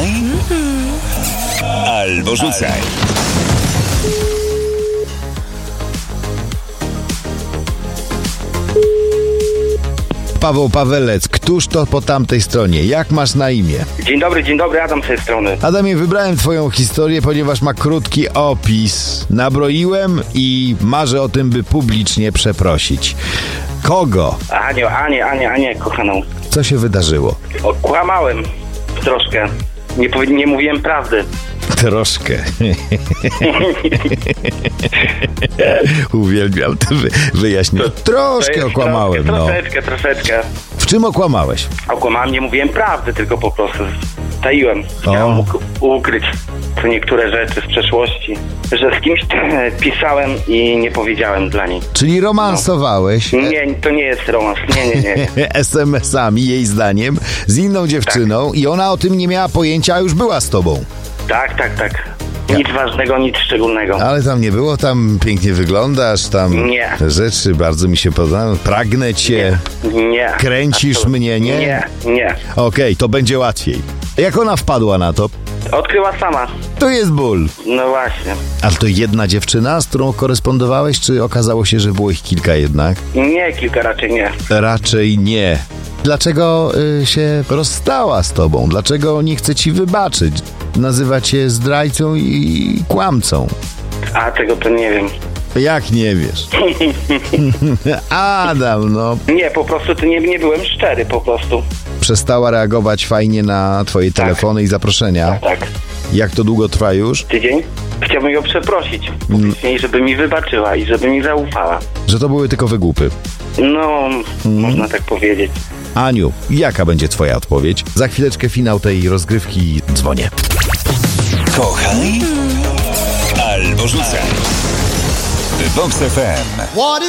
albo rzucaj. Paweł Pawelec, któż to po tamtej stronie? Jak masz na imię? Dzień dobry, Adam z tej strony. Adamie, wybrałem twoją historię, ponieważ ma krótki opis. Nabroiłem i marzę o tym, by publicznie przeprosić. Kogo? Anię, kochaną. Co się wydarzyło? Kłamałem troszkę. Nie mówiłem prawdy. Troszkę. Uwielbiam te wyjaśnienie. Troszkę okłamałem, Troszeczkę. W czym okłamałeś? Okłamałem, nie mówiłem prawdy, tylko po prostu taiłem. Chciałem ukryć te niektóre rzeczy z przeszłości. Że z kimś pisałem i nie powiedziałem dla niej. Czyli romansowałeś? Nie, to nie jest romans. Nie. SMS-ami, jej zdaniem, z inną dziewczyną i ona o tym nie miała pojęcia, a już była z tobą. Tak. Nic ważnego, nic szczególnego. Ale tam nie było, tam pięknie wyglądasz, tam Nie. rzeczy bardzo mi się podobają. Pragnę cię. Nie. Kręcisz mnie, nie? Nie. Okej, to będzie łatwiej. Jak ona wpadła na to? Odkryła sama. To jest ból. No właśnie. Ale to jedna dziewczyna, z którą korespondowałeś, czy okazało się, że było ich kilka jednak? Nie, kilka raczej nie. Raczej nie. Dlaczego się rozstała z tobą? Dlaczego nie chce ci wybaczyć? Nazywa cię zdrajcą i kłamcą. A tego to nie wiem. Jak nie wiesz? Adam, no. Nie, po prostu to nie byłem szczery po prostu. Przestała reagować fajnie na twoje telefony i zaproszenia. Tak. Jak to długo trwa już? Tydzień? Chciałbym ją przeprosić. Później, żeby mi wybaczyła i żeby mi zaufała. Że to były tylko wygłupy. No, można tak powiedzieć. Aniu, jaka będzie twoja odpowiedź? Za chwileczkę finał tej rozgrywki, dzwonię. Kochaj albo rzucaj. Vox FM.